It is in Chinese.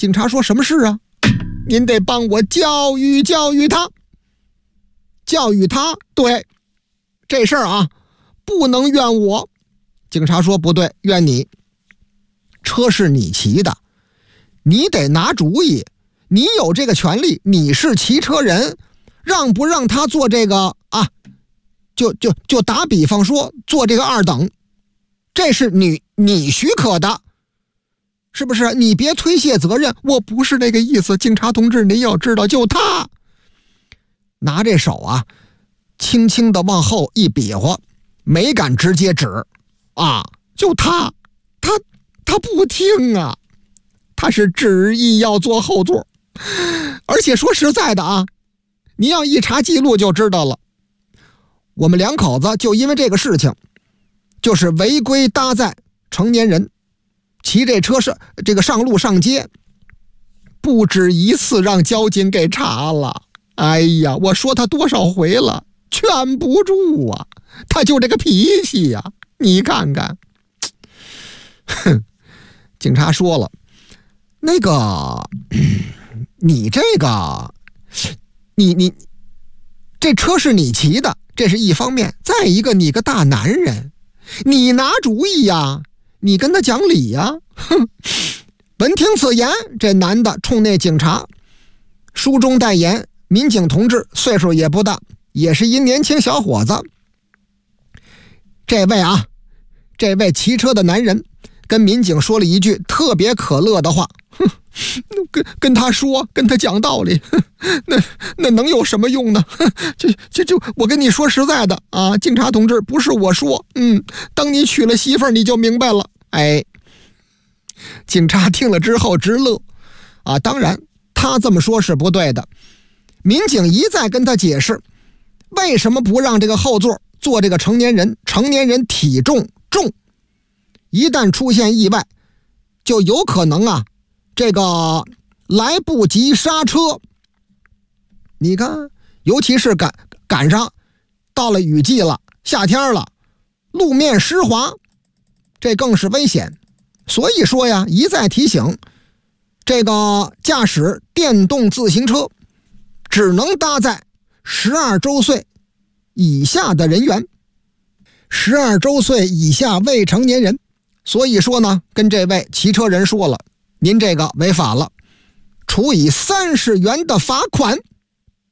警察说什么事啊？您得帮我教育教育他。教育他，对，这事儿啊，不能怨我。警察说不对，怨你。车是你骑的，你得拿主意，你有这个权利，你是骑车人，让不让他做这个啊？就打比方说做这个二等，这是你许可的，是不是？你别推卸责任。我不是那个意思，警察同志，您要知道，就他拿这手啊，轻轻的往后一比划，没敢直接指啊，就他不听啊，他是执意要坐后座。而且说实在的啊，你要一查记录就知道了，我们两口子就因为这个事情，就是违规搭载成年人，骑这车是这个上路上街，不止一次让交警给查了。哎呀，我说他多少回了，劝不住啊，他就这个脾气呀，你看看。哼，警察说了，那个你这个你这车是你骑的，这是一方面，再一个你个大男人，你拿主意呀，你跟他讲理呀。哼！闻听此言，这男的冲那警察书中代言，民警同志岁数也不大，也是一年轻小伙子。这位骑车的男人跟民警说了一句特别可乐的话，哼，跟他说，跟他讲道理，那能有什么用呢？就我跟你说实在的啊，警察同志，不是我说，当你娶了媳妇儿你就明白了。哎，警察听了之后直乐啊，当然他这么说是不对的。民警一再跟他解释，为什么不让这个后座坐这个成年人？成年人体重重，一旦出现意外，就有可能啊，这个来不及刹车。你看，尤其是赶上到了雨季了，夏天了，路面湿滑，这更是危险。所以说呀，一再提醒，这个驾驶电动自行车只能搭载12周岁以下的人员，12周岁以下未成年人。所以说呢，跟这位骑车人说了，您这个违法了，处以30元的罚款。